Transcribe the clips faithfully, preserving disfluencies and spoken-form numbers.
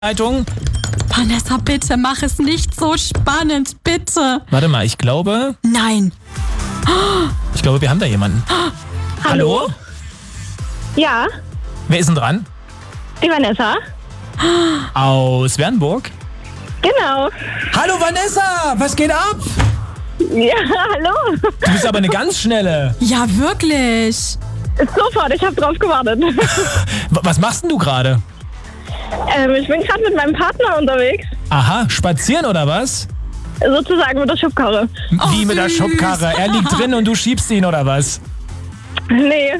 Leitung. Vanessa, bitte, mach es nicht so spannend, bitte. Warte mal, ich glaube, Nein. ich glaube, wir haben da jemanden. Hallo? Ja, Wer ist denn dran? die Vanessa. Aus Wernburg. Genau. Hallo Vanessa, was geht ab? Ja, hallo. Du bist aber eine ganz schnelle. Ja, wirklich. Sofort, ich habe drauf gewartet. W- Was machst denn du gerade? ähm, ich bin gerade mit meinem Partner unterwegs. Aha, spazieren oder was? Sozusagen mit der Schubkarre. Wie mit der süß. Schubkarre. Er liegt drin und du schiebst ihn oder was? Nee.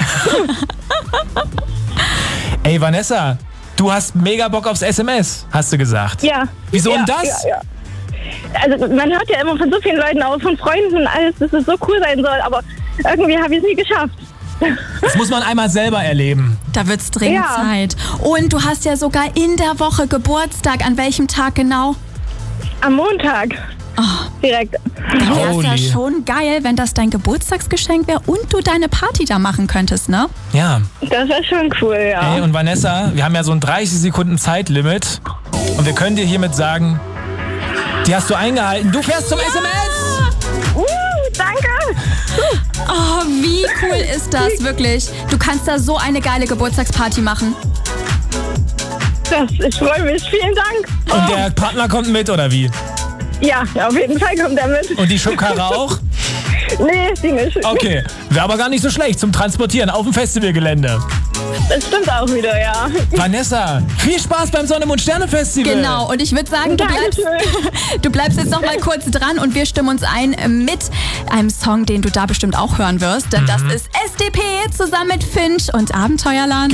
Ey Vanessa, du hast mega Bock aufs S M S, hast du gesagt. Ja. Wieso ja, denn das? Ja, ja. Also man hört ja immer von so vielen Leuten aus, von Freunden und alles, dass es so cool sein soll, aber irgendwie habe ich es nie geschafft. Das muss man einmal selber erleben. Da wird's dringend Ja. Zeit. Und du hast ja sogar in der Woche Geburtstag. An welchem Tag genau? Am Montag. Direkt. Da wär's Holy. ja schon geil, wenn das dein Geburtstagsgeschenk wäre und du deine Party da machen könntest, ne? Ja. Das wäre schon cool, ja. Ey, und Vanessa, wir haben ja so ein dreißig Sekunden Zeitlimit. Und wir können dir hiermit sagen, die hast du eingehalten. Du fährst zum S M S! Uh, danke. Oh, wie cool ist das, wirklich? Du kannst da so eine geile Geburtstagsparty machen. Das, ich freue mich. Vielen Dank. Und Oh, der Partner kommt mit, oder wie? ja, auf jeden Fall kommt er mit. Und die Schubkarre auch? Nee, die nicht. Okay, wäre aber gar nicht so schlecht zum Transportieren auf dem Festivalgelände. Das stimmt auch wieder, ja. Vanessa, viel Spaß beim Sonne- und Sterne-Festival. Genau, und ich würde sagen, du bleibst, Dankeschön. du bleibst jetzt noch mal kurz dran und wir stimmen uns ein mit einem Song, den du da bestimmt auch hören wirst. Denn das ist S D P zusammen mit Finch und Abenteuerland.